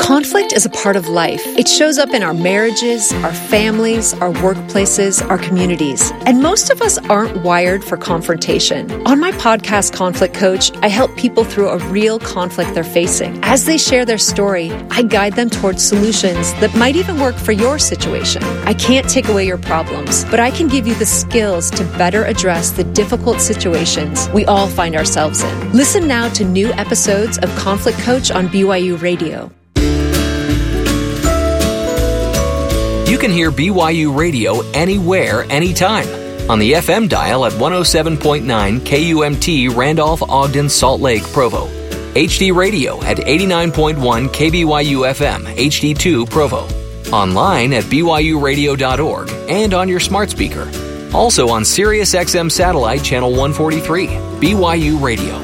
Conflict is a part of life. It shows up in our marriages, our families, our workplaces, our communities. And most of us aren't wired for confrontation. On my podcast, Conflict Coach, I help people through a real conflict they're facing. As they share their story, I guide them towards solutions that might even work for your situation. I can't take away your problems, but I can give you the skills to better address the difficult situations we all find ourselves in. Listen now to new episodes of Conflict Coach on BYU Radio. You can hear BYU Radio anywhere, anytime. On the FM dial at 107.9 KUMT Randolph, Ogden, Salt Lake, Provo. HD Radio at 89.1 KBYU FM, HD2 Provo. Online at byuradio.org and on your smart speaker. Also on Sirius XM Satellite Channel 143, BYU Radio.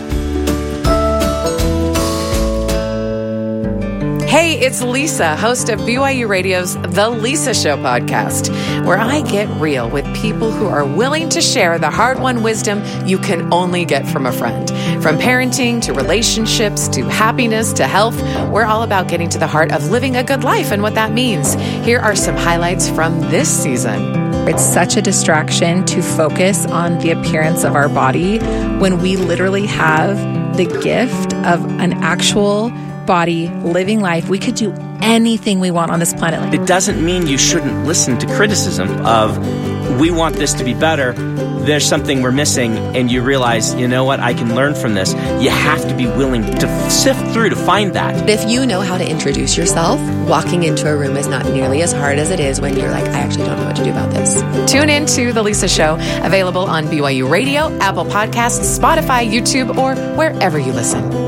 Hey, it's Lisa, host of BYU Radio's The Lisa Show podcast, where I get real with people who are willing to share the hard-won wisdom you can only get from a friend. From parenting to relationships to happiness to health, we're all about getting to the heart of living a good life and what that means. Here are some highlights from this season. It's such a distraction to focus on the appearance of our body when we literally have the gift of an actual body, living life. We could do anything we want on this planet. It doesn't mean you shouldn't listen to criticism of, we want this to be better, there's something we're missing, and you realize, you know what, I can learn from this. You have to be willing to sift through to find that. If you know how to introduce yourself, walking into a room is not nearly as hard as it is when you're like, I actually don't know what to do about this. Tune in to The Lisa Show, available on BYU Radio, Apple Podcasts, Spotify, YouTube, or wherever you listen.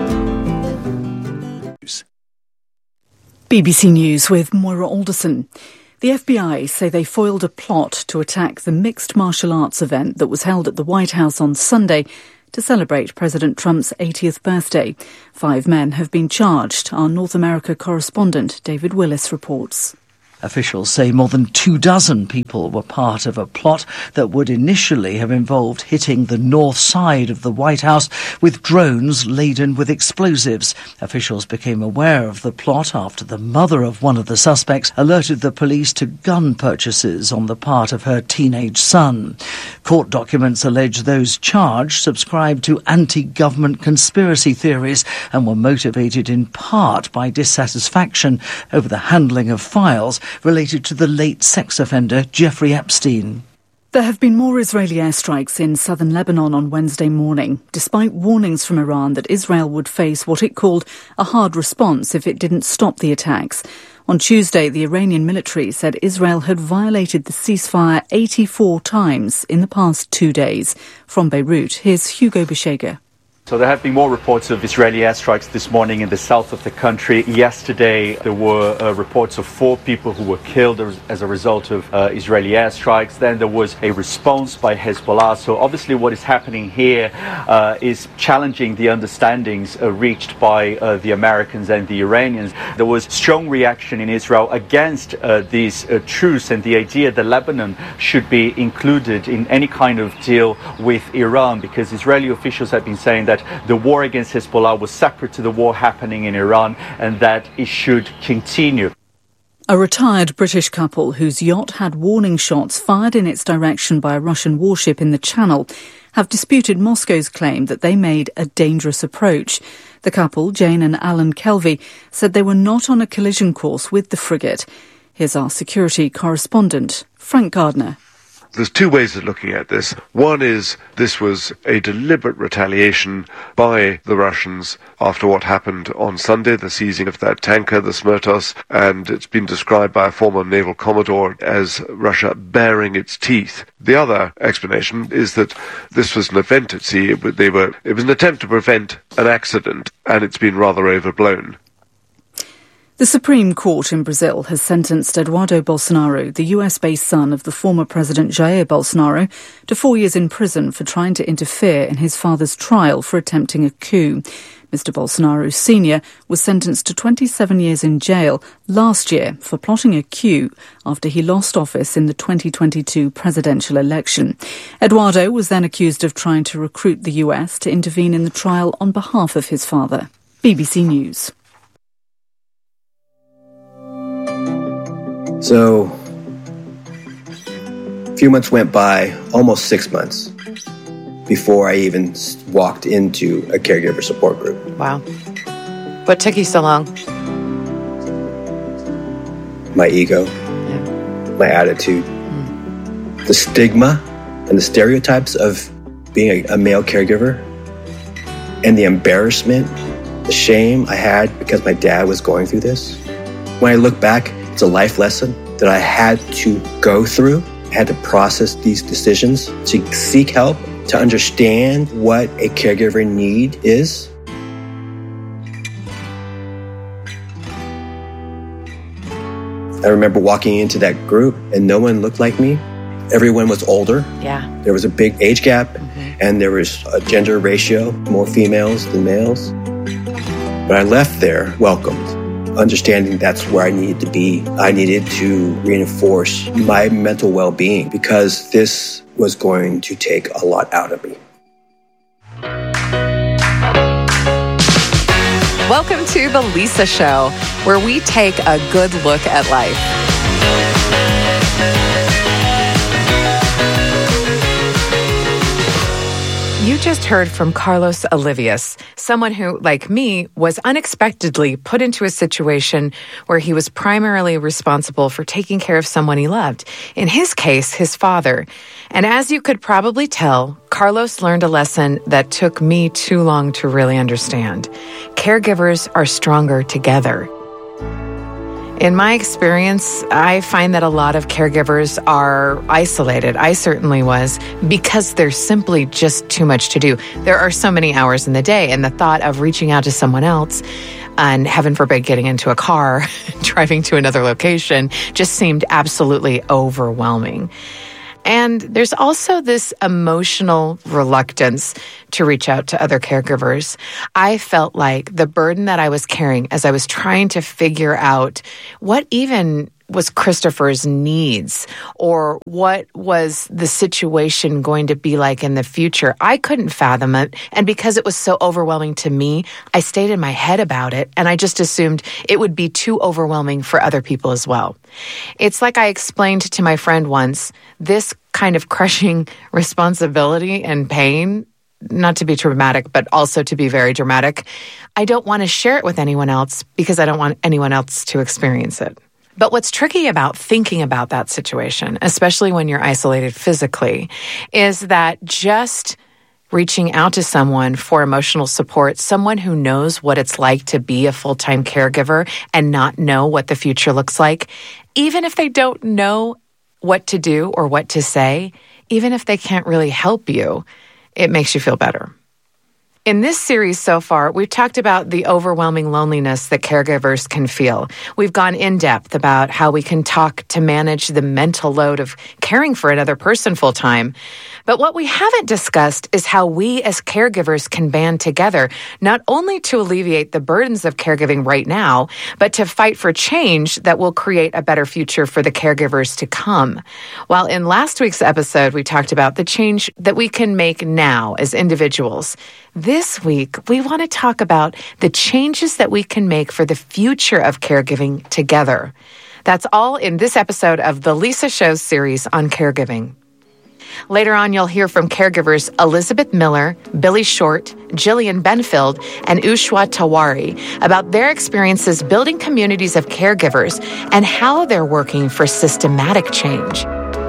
BBC News with Moira Alderson. The FBI say they foiled a plot to attack the mixed martial arts event that was held at the White House on Sunday to celebrate President Trump's 80th birthday. 5 men have been charged. Our North America correspondent David Willis reports. Officials say more than 24 people were part of a plot that would initially have involved hitting the north side of the White House with drones laden with explosives. Officials became aware of the plot after the mother of one of the suspects alerted the police to gun purchases on the part of her teenage son. Court documents allege those charged subscribed to anti-government conspiracy theories and were motivated in part by dissatisfaction over the handling of files related to the late sex offender Jeffrey Epstein. There have been more Israeli airstrikes in southern Lebanon on Wednesday morning, despite warnings from Iran that Israel would face what it called a hard response if it didn't stop the attacks. On Tuesday, the Iranian military said Israel had violated the ceasefire 84 times in the past 2 days. From Beirut, here's Hugo Bishega. So there have been more reports of Israeli airstrikes this morning in the south of the country. Yesterday, there were reports of 4 people who were killed as a result of Israeli airstrikes. Then there was a response by Hezbollah. So obviously what is happening here is challenging the understandings reached by the Americans and the Iranians. There was strong reaction in Israel against these truce and the idea that Lebanon should be included in any kind of deal with Iran, because Israeli officials have been saying that the war against Hezbollah was separate to the war happening in Iran and that it should continue. A retired British couple whose yacht had warning shots fired in its direction by a Russian warship in the Channel have disputed Moscow's claim that they made a dangerous approach. The couple, Jane and Alan Kelvey, said they were not on a collision course with the frigate. Here's our security correspondent, Frank Gardner. There's 2 ways of looking at this. One is this was a deliberate retaliation by the Russians after what happened on Sunday, the seizing of that tanker, the Smertos, and it's been described by a former naval commodore as Russia baring its teeth. The other explanation is that this was an event at sea. It was an attempt to prevent an accident, and it's been rather overblown. The Supreme Court in Brazil has sentenced Eduardo Bolsonaro, the US-based son of the former President Jair Bolsonaro, to 4 years in prison for trying to interfere in his father's trial for attempting a coup. Mr. Bolsonaro Sr. was sentenced to 27 years in jail last year for plotting a coup after he lost office in the 2022 presidential election. Eduardo was then accused of trying to recruit the US to intervene in the trial on behalf of his father. BBC News. So, a few months went by, almost 6 months, before I even walked into a caregiver support group. Wow. What took you so long? My ego, my attitude, the stigma and the stereotypes of being a male caregiver, and the embarrassment, the shame I had because my dad was going through this. When I look back, it's a life lesson that I had to go through. I had to process these decisions, to seek help, to understand what a caregiver need is. I remember walking into that group and no one looked like me. Everyone was older. Yeah. There was a big age gap, and there was a gender ratio, more females than males. But I left there welcomed, understanding that's where I needed to be. I needed to reinforce my mental well-being because this was going to take a lot out of me. Welcome to The Lisa Show, where we take a good look at life. You just heard from Carlos Olivias, someone who, like me, was unexpectedly put into a situation where he was primarily responsible for taking care of someone he loved. In his case, his father. And as you could probably tell, Carlos learned a lesson that took me too long to really understand. Caregivers are stronger together. In my experience, I find that a lot of caregivers are isolated. I certainly was, because there's simply just too much to do. There are so many hours in the day, and the thought of reaching out to someone else and, heaven forbid, getting into a car, driving to another location, just seemed absolutely overwhelming. And there's also this emotional reluctance to reach out to other caregivers. I felt like the burden that I was carrying as I was trying to figure out what even was Christopher's needs, or what was the situation going to be like in the future. I couldn't fathom it. And because it was so overwhelming to me, I stayed in my head about it. And I just assumed it would be too overwhelming for other people as well. It's like I explained to my friend once, this kind of crushing responsibility and pain, not to be dramatic, but also to be very dramatic, I don't want to share it with anyone else because I don't want anyone else to experience it. But what's tricky about thinking about that situation, especially when you're isolated physically, is that just reaching out to someone for emotional support, someone who knows what it's like to be a full-time caregiver and not know what the future looks like, even if they don't know what to do or what to say, even if they can't really help you, it makes you feel better. In this series so far, we've talked about the overwhelming loneliness that caregivers can feel. We've gone in depth about how we can talk to manage the mental load of caring for another person full time. But what we haven't discussed is how we as caregivers can band together, not only to alleviate the burdens of caregiving right now, but to fight for change that will create a better future for the caregivers to come. While in last week's episode, we talked about the change that we can make now as individuals. This week, we want to talk about the changes that we can make for the future of caregiving together. That's all in this episode of The Lisa Show series on caregiving. Later on, you'll hear from caregivers Elizabeth Miller, Billy Short, Jillian Benfield, and Ushwa Tawari about their experiences building communities of caregivers and how they're working for systematic change.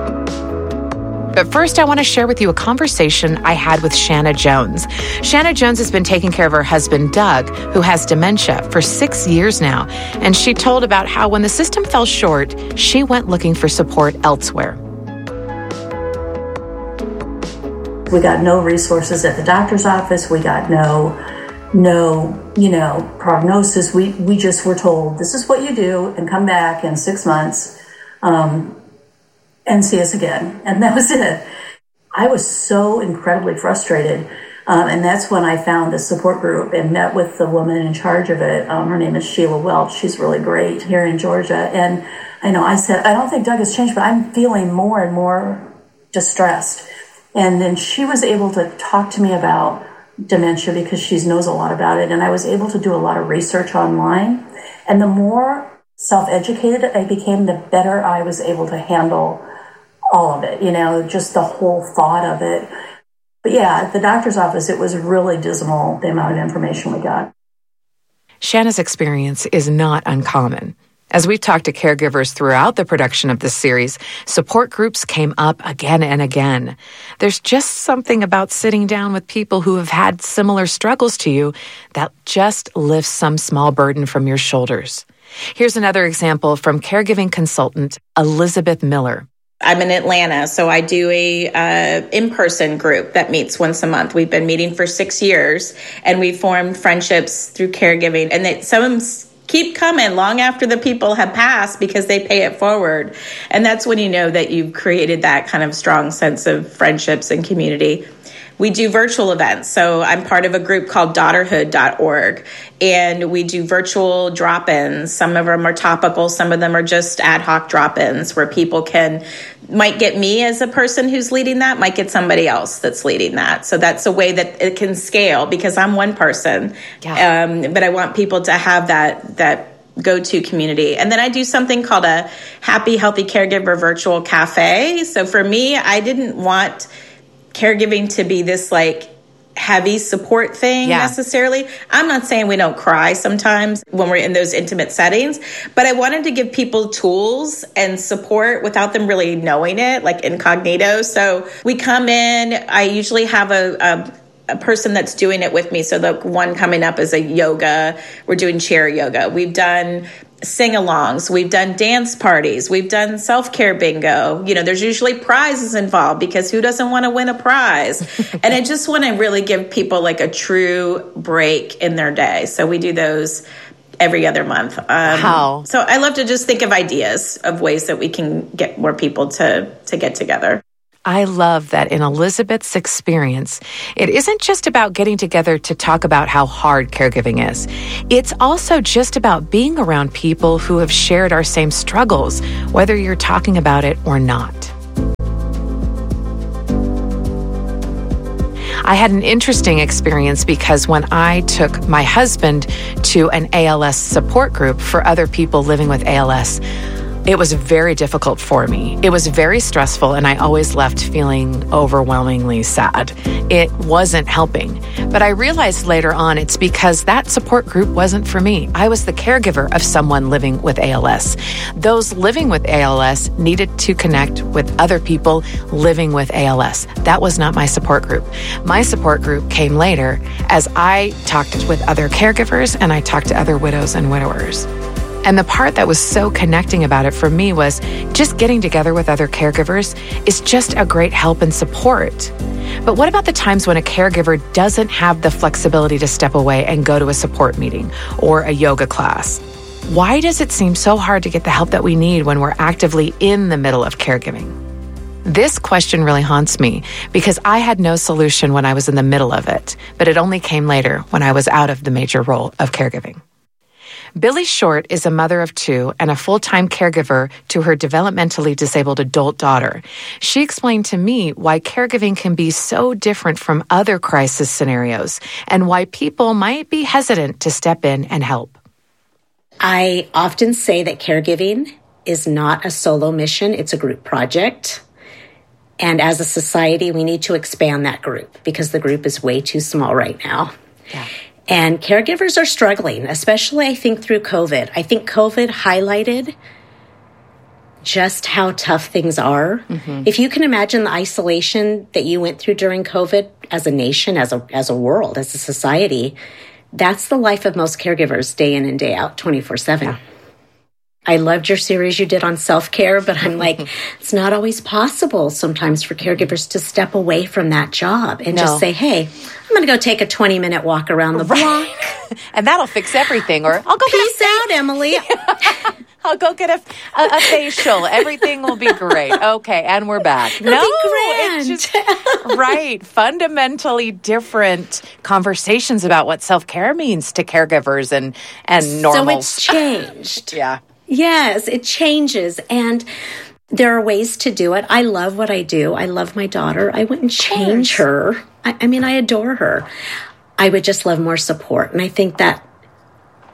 But first, I want to share with you a conversation I had with Shanna Jones. Shanna Jones has been taking care of her husband, Doug, who has dementia, for 6 years now. And she told about how when the system fell short, she went looking for support elsewhere. We got no resources at the doctor's office. We got no prognosis. We just were told, this is what you do, and come back in 6 months. And see us again. And that was it. I was so incredibly frustrated. And that's when I found the support group and met with the woman in charge of it. Her name is Sheila Welch. She's really great here in Georgia. And I said, I don't think Doug has changed, but I'm feeling more and more distressed. And then she was able to talk to me about dementia because she knows a lot about it. And I was able to do a lot of research online. And the more self-educated I became, the better I was able to handle all of it, just the whole thought of it. But yeah, at the doctor's office, it was really dismal, the amount of information we got. Shanna's experience is not uncommon. As we've talked to caregivers throughout the production of this series, support groups came up again and again. There's just something about sitting down with people who have had similar struggles to you that just lifts some small burden from your shoulders. Here's another example from caregiving consultant Elizabeth Miller. I'm in Atlanta, so I do a in-person group that meets once a month. We've been meeting for 6 years, and we formed friendships through caregiving. And some of them keep coming long after the people have passed because they pay it forward. And that's when you know that you've created that kind of strong sense of friendships and community. We do virtual events. So I'm part of a group called daughterhood.org, and we do virtual drop-ins. Some of them are topical. Some of them are just ad hoc drop-ins where people might get me as a person who's leading that, might get somebody else that's leading that. So that's a way that it can scale because I'm one person. Yeah. But I want people to have that go-to community. And then I do something called a Happy Healthy Caregiver Virtual Cafe. So for me, I didn't want caregiving to be this heavy support thing necessarily. I'm not saying we don't cry sometimes when we're in those intimate settings, but I wanted to give people tools and support without them really knowing it, like incognito. So we come in, I usually have a person that's doing it with me. So the one coming up is a yoga. We're doing chair yoga. We've done sing-alongs. We've done dance parties. We've done self-care bingo. There's usually prizes involved because who doesn't want to win a prize? And I just want to really give people a true break in their day. So we do those every other month. Wow. So I love to just think of ideas of ways that we can get more people to get together. I love that in Elizabeth's experience, it isn't just about getting together to talk about how hard caregiving is. It's also just about being around people who have shared our same struggles, whether you're talking about it or not. I had an interesting experience because when I took my husband to an ALS support group for other people living with ALS, it was very difficult for me. It was very stressful, and I always left feeling overwhelmingly sad. It wasn't helping. But I realized later on it's because that support group wasn't for me. I was the caregiver of someone living with ALS. Those living with ALS needed to connect with other people living with ALS. That was not my support group. My support group came later as I talked with other caregivers and I talked to other widows and widowers. And the part that was so connecting about it for me was just getting together with other caregivers is just a great help and support. But what about the times when a caregiver doesn't have the flexibility to step away and go to a support meeting or a yoga class? Why does it seem so hard to get the help that we need when we're actively in the middle of caregiving? This question really haunts me because I had no solution when I was in the middle of it, but it only came later when I was out of the major role of caregiving. Billy Short is a mother of 2 and a full-time caregiver to her developmentally disabled adult daughter. She explained to me why caregiving can be so different from other crisis scenarios and why people might be hesitant to step in and help. I often say that caregiving is not a solo mission, it's a group project. And as a society, we need to expand that group because the group is way too small right now. Yeah. And caregivers are struggling, especially, I think, through COVID. I think COVID highlighted just how tough things are. Mm-hmm. If you can imagine the isolation that you went through during COVID as a nation, as a world, as a society, that's the life of most caregivers day in and day out, 24/7. Yeah. I loved your series you did on self-care, but I'm like, it's not always possible sometimes for caregivers to step away from that job and just say, hey, I'm going to go take a 20-minute walk around the block. And that'll fix everything. Or I'll go Peace out, Emily. I'll go get a facial. Everything will be great. Okay, and we're back. It's just right. Fundamentally different conversations about what self-care means to caregivers and normals. So it's changed. Yeah. Yes, it changes. And there are ways to do it. I love what I do. I love my daughter. I wouldn't change her. I mean, I adore her. I would just love more support. And I think that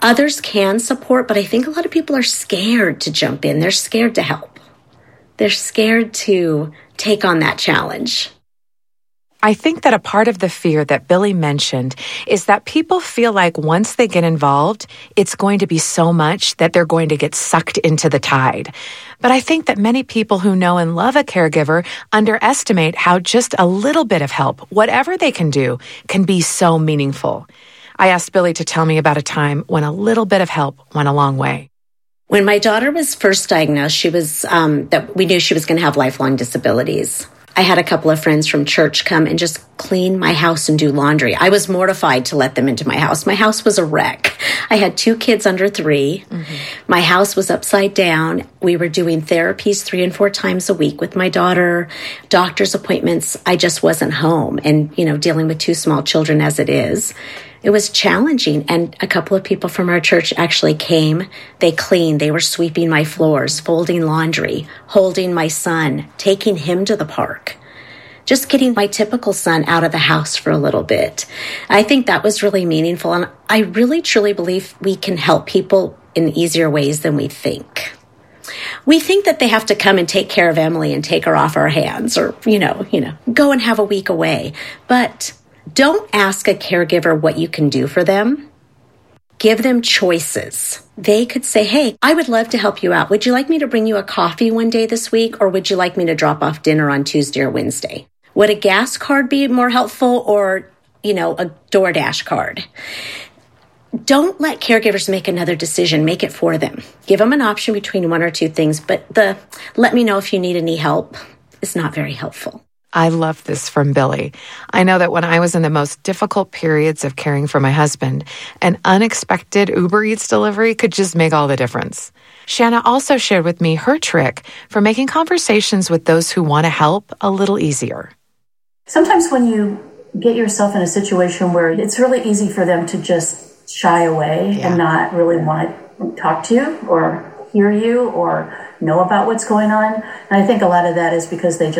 Others can support, but I think a lot of people are scared to jump in. They're scared to help. They're scared to take on that challenge. I think that a part of the fear that Billy mentioned is that people feel like once they get involved, it's going to be so much that they're going to get sucked into the tide. But I think that many people who know and love a caregiver underestimate how just a little bit of help, whatever they can do, can be so meaningful. I asked Billy to tell me about a time when a little bit of help went a long way. When my daughter was first diagnosed, we knew she was going to have lifelong disabilities. I had a couple of friends from church come and just clean my house and do laundry. I was mortified to let them into my house. My house was a wreck. I had 2 kids under 3. Mm-hmm. My house was upside down. We were doing therapies 3 and 4 times a week with my daughter, doctor's appointments. I just wasn't home. And, dealing with 2 small children as it is, it was challenging. And a couple of people from our church actually came. They cleaned. They were sweeping my floors, folding laundry, holding my son, taking him to the park, just getting my typical son out of the house for a little bit. I think that was really meaningful. And I really, truly believe we can help people in easier ways than we think. We think that they have to come and take care of Emily and take her off our hands or, go and have a week away. But don't ask a caregiver what you can do for them. Give them choices. They could say, hey, I would love to help you out. Would you like me to bring you a coffee one day this week? Or would you like me to drop off dinner on Tuesday or Wednesday? Would a gas card be more helpful or, a DoorDash card? Don't let caregivers make another decision. Make it for them. Give them an option between 1 or 2 things. But let me know if you need any help is not very helpful. I love this from Billy. I know that when I was in the most difficult periods of caring for my husband, an unexpected Uber Eats delivery could just make all the difference. Shanna also shared with me her trick for making conversations with those who want to help a little easier. Sometimes when you get yourself in a situation where it's really easy for them to just shy away and not really want to talk to you or hear you or know about what's going on. And I think a lot of that is because they just